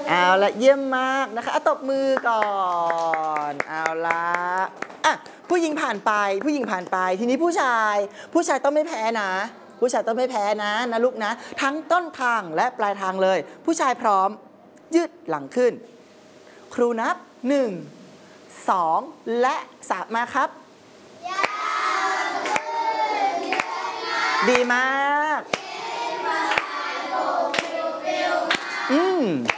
เอาละเยี่ยมมากนะคะตบมือก่อนเอาละอ่ะผู้หญิงผ่านไปทีนี้ผู้ชายต้องไม่แพ้นะผู้ชายต้องไม่แพ้นะลูกนะทั้งต้นทางและปลายทางเลยผู้ชายพร้อมยืดหลังขึ้นครูนับ1 2และ3มาครับดีมาก